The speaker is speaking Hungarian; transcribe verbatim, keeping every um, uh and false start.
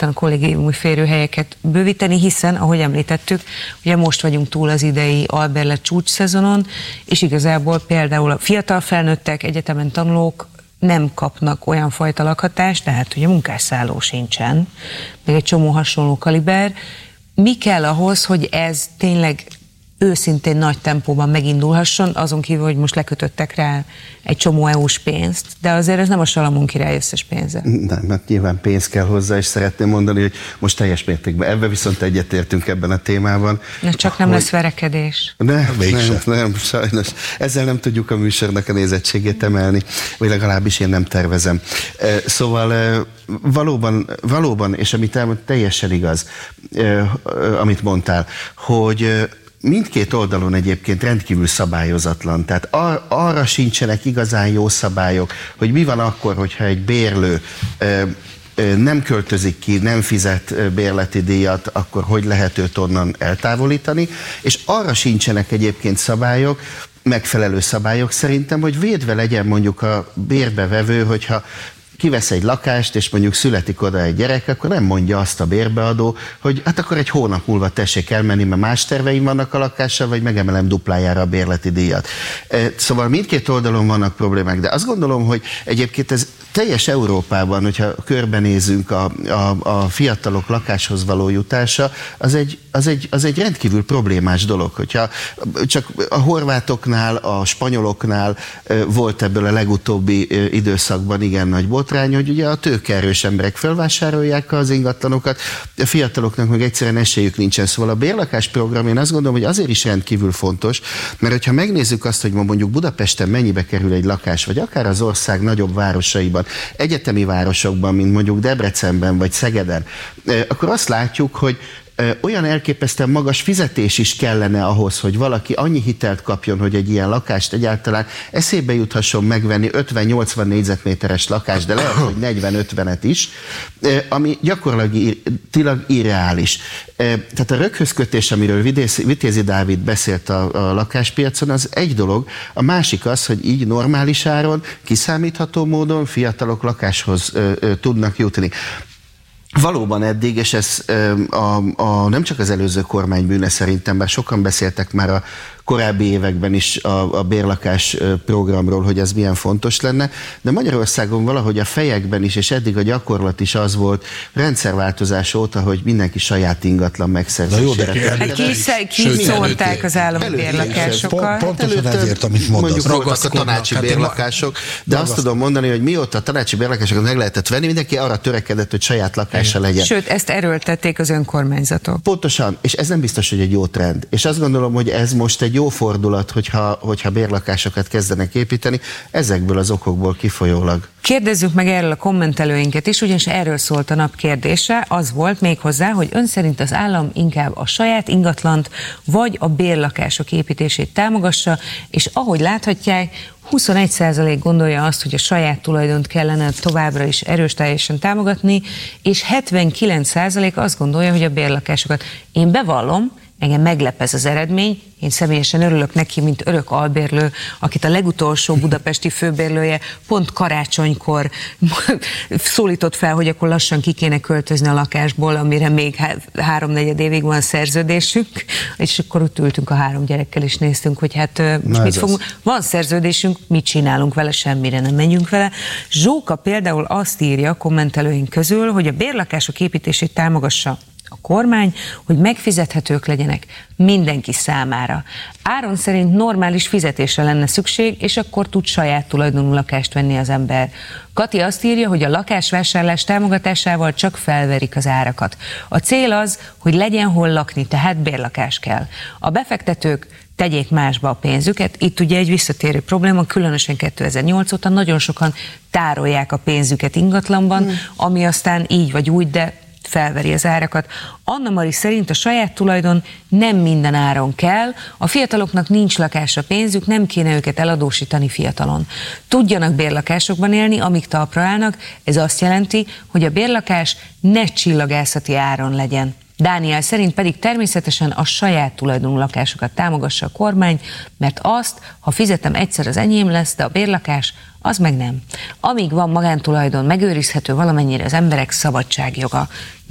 konkrétan a kollégiumi férőhelyeket bővíteni, hiszen, ahogy említettük, ugye most vagyunk túl az idei albérlet csúcs szezonon, és igazából például a fiatal felnőttek, egyetemen tanulók nem kapnak olyan fajta lakhatást, tehát ugye munkásszálló sincsen, meg egy csomó hasonló kaliber. Mi kell ahhoz, hogy ez tényleg őszintén nagy tempóban megindulhasson, azon kívül, hogy most lekötöttek rá egy csomó é u-s pénzt, de azért ez nem a Salamon király összes pénze. Nem, mert nyilván pénz kell hozzá, és szeretném mondani, hogy most teljes mértékben ebben viszont egyetértünk ebben a témában. De csak nem hogy... lesz verekedés. Nem, nem, nem, sajnos. Ezzel nem tudjuk a műsornak a nézettségét emelni, vagy legalábbis én nem tervezem. Szóval valóban, valóban és amit elmond, teljesen igaz, amit mondtál, hogy mindkét oldalon egyébként rendkívül szabályozatlan, tehát ar- arra sincsenek igazán jó szabályok, hogy mi van akkor, hogyha egy bérlő ö, ö, nem költözik ki, nem fizet bérleti díjat, akkor hogy lehet őt onnan eltávolítani, és arra sincsenek egyébként szabályok, megfelelő szabályok szerintem, hogy védve legyen mondjuk a bérbevevő, hogyha kivesz egy lakást, és mondjuk születik oda egy gyerek, akkor nem mondja azt a bérbeadó, hogy hát akkor egy hónap múlva tessék elmenni, mert más terveim vannak a lakással, vagy megemelem duplájára a bérleti díjat. Szóval mindkét oldalon vannak problémák, de azt gondolom, hogy egyébként ez teljes Európában, hogyha körbenézünk, a, a, a fiatalok lakáshoz való jutása, az egy, az, egy, az egy rendkívül problémás dolog. Hogyha csak a horvátoknál, a spanyoloknál volt ebből a legutóbbi időszakban igen nagy botrány, hogy ugye a tőkeerős emberek felvásárolják az ingatlanokat, a fiataloknak meg egyszerűen esélyük nincsen. Szóval a bérlakás program, én azt gondolom, hogy azért is rendkívül fontos, mert hogyha megnézzük azt, hogy ma mondjuk Budapesten mennyibe kerül egy lakás, vagy akár az ország nagyobb városaiban, egyetemi városokban, mint mondjuk Debrecenben vagy Szegeden, akkor azt látjuk, hogy olyan elképesztően magas fizetés is kellene ahhoz, hogy valaki annyi hitelt kapjon, hogy egy ilyen lakást egyáltalán eszébe juthasson megvenni ötven-nyolcvan négyzetméteres lakást, de lehet, hogy negyven-ötvenet is, ami gyakorlatilag irreális. Tehát a röghözkötés, amiről Vitézi Dávid beszélt a, a lakáspiacon, az egy dolog, a másik az, hogy így normális áron, kiszámítható módon fiatalok lakáshoz ö, ö, tudnak jutni. Valóban eddig, és ez a, a, nem csak az előző kormány bűne szerintem, bár sokan beszéltek már a korábbi években is a, a bérlakás programról, hogy ez milyen fontos lenne, de Magyarországon valahogy a fejekben is, és eddig a gyakorlat is az volt rendszerváltozás óta, hogy mindenki saját ingatlan megszerzésére. Kiszórták az állami bérlakásokat. Pontosan ezért, amit mondasz. Voltak a tanácsi bérlakások, de azt tudom mondani, hogy mióta a tanácsi bérlakásokat meg lehetett venni, mindenki arra törekedett, hogy saját lakása legyen. Sőt, ezt erőltették az önkormányzatok. Pontosan, és ez nem biztos, hogy egy jó trend. És azt gondolom, hogy ez most egy jó fordulat, hogyha, hogyha bérlakásokat kezdenek építeni, ezekből az okokból kifolyólag. Kérdezzük meg erről a kommentelőinket is, ugyanis erről szólt a nap kérdése, az volt még hozzá, hogy ön szerint az állam inkább a saját ingatlant, vagy a bérlakások építését támogassa, és ahogy láthatják, huszonegy százalék gondolja azt, hogy a saját tulajdont kellene továbbra is erőteljesen támogatni, és hetvenkilenc százalék azt gondolja, hogy a bérlakásokat. Én bevallom, engem meglep ez az eredmény, én személyesen örülök neki, mint örök albérlő, akit a legutolsó budapesti főbérlője pont karácsonykor szólított fel, hogy akkor lassan ki kéne költözni a lakásból, amire még háromnegyed évig van szerződésünk, és akkor ott ültünk a három gyerekkel, és néztünk, hogy hát most mit fogunk. Van szerződésünk, mit csinálunk vele, semmire nem menjünk vele. Zsóka például azt írja a kommentelőink közül, hogy a bérlakások építését támogassa a kormány, hogy megfizethetők legyenek mindenki számára. Áron szerint normális fizetésre lenne szükség, és akkor tud saját tulajdonú lakást venni az ember. Kati azt írja, hogy a lakásvásárlás támogatásával csak felverik az árakat. A cél az, hogy legyen hol lakni, tehát bérlakás kell. A befektetők tegyék másba a pénzüket. Itt ugye egy visszatérő probléma, különösen kétezer-nyolc óta nagyon sokan tárolják a pénzüket ingatlanban, hmm. ami aztán így vagy úgy, de felveri az árakat. Anna Mari szerint a saját tulajdon nem minden áron kell, a fiataloknak nincs lakásra pénzük, nem kéne őket eladósítani fiatalon. Tudjanak bérlakásokban élni, amíg talpra állnak, ez azt jelenti, hogy a bérlakás ne csillagászati áron legyen. Dániel szerint pedig természetesen a saját tulajdonú lakásokat támogassa a kormány, mert azt, ha fizetem egyszer, az enyém lesz, de a bérlakás, az meg nem. Amíg van magántulajdon, megőrizhető valamennyire az emberek szabadságjoga.